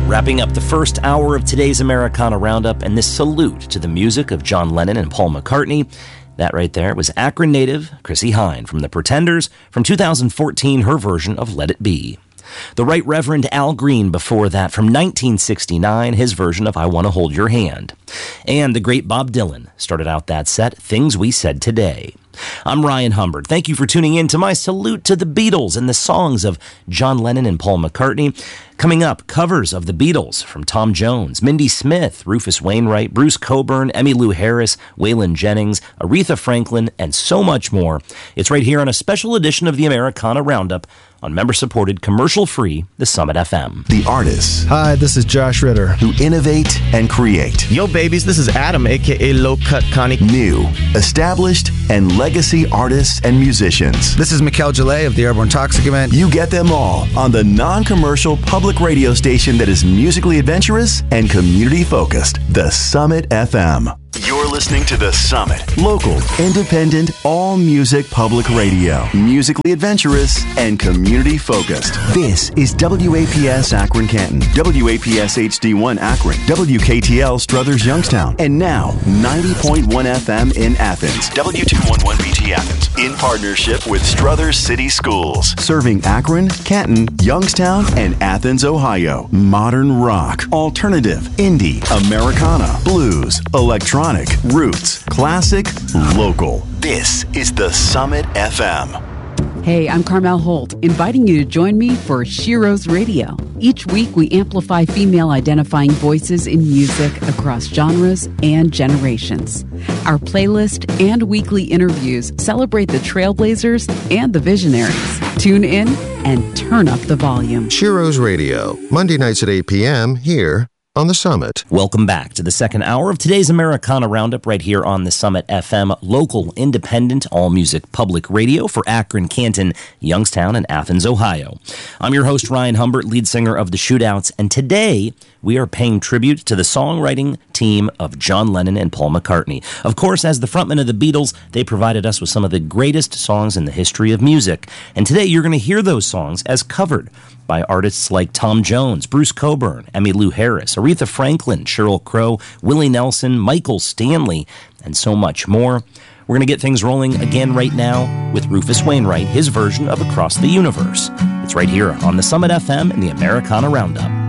Wrapping up the first hour of today's Americana Roundup, and this salute to the music of John Lennon and Paul McCartney. That right there was Akron native Chrissie Hynde from The Pretenders, from 2014, her version of Let It Be. The Right Reverend Al Green before that, from 1969, his version of I Want to Hold Your Hand. And the great Bob Dylan started out that set, Things We Said Today. I'm Ryan Humbert. Thank you for tuning in to my salute to the Beatles and the songs of John Lennon and Paul McCartney. Coming up, covers of the Beatles from Tom Jones, Mindy Smith, Rufus Wainwright, Bruce Cockburn, Emmylou Harris, Waylon Jennings, Aretha Franklin, and so much more. It's right here on a special edition of the Americana Roundup on member-supported, commercial-free, The Summit FM. The artists. Hi, this is Josh Ritter. Who innovate and create. Yo, babies, this is Adam, a.k.a. Low Cut Connie. New, established, and legacy artists and musicians. This is Mikkel Gillet of the Airborne Toxicament. You get them all on the non-commercial public radio station that is musically adventurous and community-focused, The Summit FM. You're listening to The Summit, local, independent, all-music public radio. Musically adventurous and community-focused. This is WAPS Akron Canton, WAPS HD1 Akron, WKTL Struthers Youngstown, and now 90.1 FM in Athens, W211BT Athens, in partnership with Struthers City Schools, serving Akron, Canton, Youngstown, and Athens, Ohio. Modern rock, alternative, indie, Americana, blues, electronic, roots, classic, local. This is The Summit FM. Hey, I'm Carmel Holt, inviting you to join me for Shiro's Radio. Each week, we amplify female-identifying voices in music across genres and generations. Our playlist and weekly interviews celebrate the trailblazers and the visionaries. Tune in and turn up the volume. Shiro's Radio, Monday nights at 8 p.m. here on The Summit. Welcome back to the second hour of today's Americana Roundup right here on The Summit FM, local, independent, all-music public radio for Akron, Canton, Youngstown, and Athens, Ohio. I'm your host, Ryan Humbert, lead singer of The Shootouts, and today we are paying tribute to the songwriting team of John Lennon and Paul McCartney. Of course, as the frontmen of the Beatles, they provided us with some of the greatest songs in the history of music, and today you're going to hear those songs as covered by artists like Tom Jones, Bruce Cockburn, Emmylou Harris, Aretha Franklin, Sheryl Crow, Willie Nelson, Michael Stanley, and so much more. We're going to get things rolling again right now with Rufus Wainwright, his version of Across the Universe. It's right here on the Summit FM and the Americana Roundup.